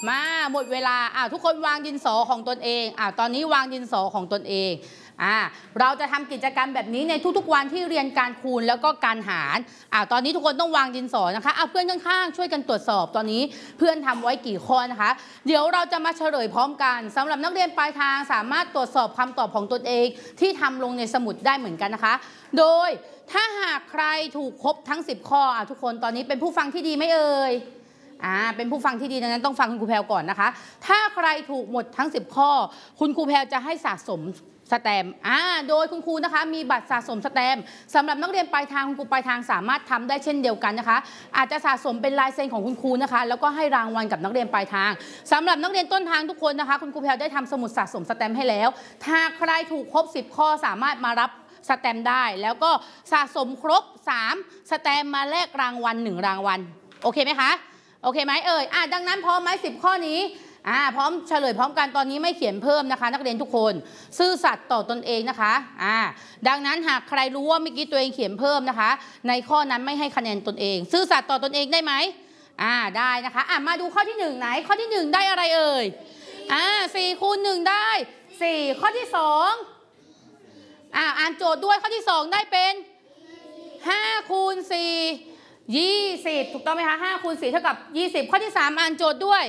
มาหมดเวลาทุกคนวางดินสอของตนเองตอนนี้วางดินสอของตนเองเราจะทำกิจกรรมแบบนี้ในทุกๆวันที่เรียนการคูณแล้วก็การหารตอนนี้ทุกคนต้องวางดินสอนะคะเพื่อนข้างๆช่วยกันตรวจสอบตอนนี้เพื่อนทำไว้กี่ข้อนะคะเดี๋ยวเราจะมาเฉลยพร้อมกันสำหรับนักเรียนปลายทางสามารถตรวจสอบคำตอบของตนเองที่ทำลงในสมุดได้เหมือนกันนะคะโดยถ้าหากใครถูกครบทั้ง10ข้อทุกคนตอนนี้เป็นผู้ฟังที่ดีไหมเอ่ยเป็นผู้ฟังที่ดีดังนั้นต้องฟังคุณครูแพรวก่อนนะคะถ้าใครถูกหมดทั้ง10ข้อคุณครูแพรวจะให้สะสมสแตมป์โดยคุณครูนะคะมีบัตรสะสมสแตมป์สำหรับนักเรียนปลายทางคุณครูปลายทางสามารถทำได้เช่นเดียวกันนะคะอาจจะสะสมเป็นลายเซ็นของคุณครูนะคะแล้วก็ให้รางวัลกับนักเรียนปลายทางสำหรับนักเรียนต้นทางทุกคนนะคะคุณครูแพรวได้ทำสมุดสะสมสแตมป์ให้แล้วถ้าใครถูกครบ10ข้อสามารถมารับสแตมป์ได้แล้วก็สะสมครบ3สแตมป์มาแลกรางวัล1รางวัลโอเคไหมคะโอเคไหมเอ่ยดังนั้นพร้อมไหม10ข้อนี้พร้อมเฉลยพร้อมกันตอนนี้ไม่เขียนเพิ่มนะคะนักเรียนทุกคนซื่อสัตย์ต่อตนเองนะคะดังนั้นหากใครรู้ว่าเมื่อกี้ตัวเองเขียนเพิ่มนะคะในข้อนั้นไม่ให้คะแนนตนเองซื่อสัตย์ต่อตนเองได้ไหมได้นะคะมาดูข้อที่1ไหนข้อที่1ได้อะไรเอ่ย4คูณ1ได้4ข้อที่2อ่านโจทย์ด้วยข้อที่2ได้เป็น5คูณ4 20ถูกต้องไหมคะ5คูณ4เท่ากับ20ข้อที่3อ่านโจทย์ด้วย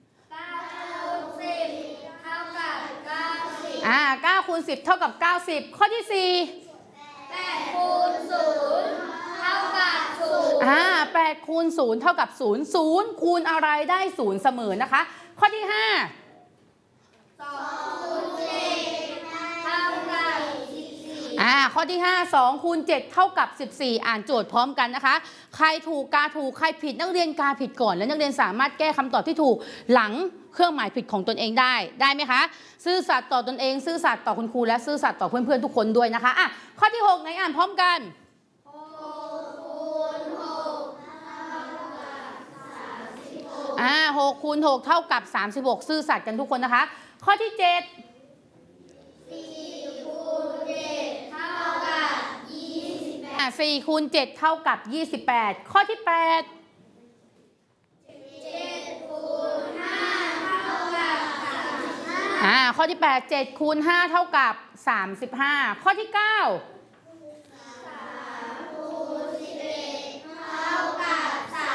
9คูณ10เท่ากับ90ข้อที่4 8คูณ0เท่ากับ08คูณ0เท่ากับ0 0คูณอะไรได้0เสมอนะคะข้อที่5 2คูณ7เท่ากับ14ข้อที่5 2คูณ7เท่ากับ14อ่านโจทย์พร้อมกันนะคะใครถูกกาถูกใครผิดนักเรียนกาผิดก่อนและนักเรียนสามารถแก้คำตอบที่ถูกหลังเครื่องหมายผิดของตนเองได้ไหมคะซื่อสัตย์ต่อตนเองซื่อสัตย์ต่อคุณครูและซื่อสัตย์ต่อเพื่อนๆทุกคนด้วยนะคะข้อที่6ไหนอ่านพร้อมกัน6คูณ6เท่ากับ36ซื่อสัตย์กันทุกคนนะคะข้อที่7 4คูณ7เท่ากับ28 4คูณ7เท่ากับ28ข้อที่8ข้อที่8 7คูณ5เท่ากับ35ข้อที่9 3คูณ11เท่ากับ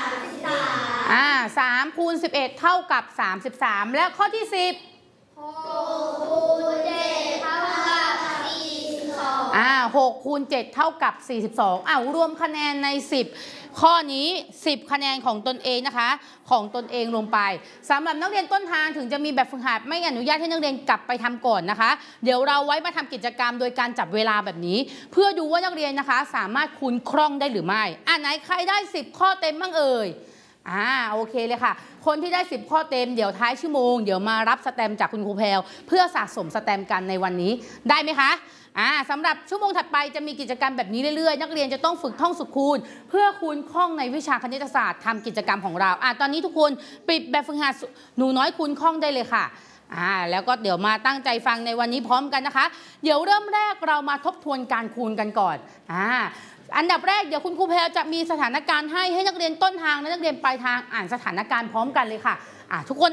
33 3คูณ11เท่ากับ33และข้อที่10 6คูณ7เท่ากับ42 6คูณ7เท่ากับ42รวมคะแนนใน10ข้อนี้10คะแนนของตนเองนะคะของตนเองลงไปสำหรับนักเรียนต้นทางถึงจะมีแบบฝึกหัดไม่อนุญาตให้นักเรียนกลับไปทำก่อนนะคะเดี๋ยวเราไว้มาทำกิจกรรมโดยการจับเวลาแบบนี้เพื่อดูว่านักเรียนนะคะสามารถคูณคล่องได้หรือไม่ไหนใครได้10ข้อเต็มบ้างเอ่ยโอเคเลยค่ะคนที่ได้10ข้อเต็มเดี๋ยวท้ายชั่วโมงเดี๋ยวมารับสแตมป์จากคุณครูแพรวเพื่อสะสมสแตมป์กันในวันนี้ได้ไหมคะสำหรับชั่วโมงถัดไปจะมีกิจกรรมแบบนี้เรื่อยๆนักเรียนจะต้องฝึกท่องสุขคูณเพื่อคูณคล่องในวิชาคณิตศาสตร์ทำกิจกรรมของเราตอนนี้ทุกคนปิดแบบฝึกหัดหนูน้อยคูณคล่องได้เลยค่ะแล้วก็เดี๋ยวมาตั้งใจฟังในวันนี้พร้อมกันนะคะเดี๋ยวเริ่มแรกเรามาทบทวนการคูณกันก่อนอันดับแรกเดี๋ยวคุณครูแพรวจะมีสถานการณ์ให้นักเรียนต้นทางและนักเรียนปลายทางอ่านสถานการณ์พร้อมกันเลยค่ะทุกคน